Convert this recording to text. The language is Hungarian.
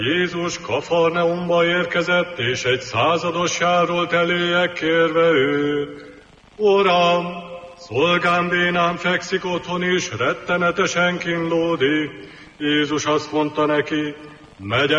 Jézus Kafarneumba érkezett, és egy százados járolt eléje kérve őt. Uram, szolgám bénán fekszik otthon is, rettenetesen kínlódik. Jézus azt mondta neki, megyek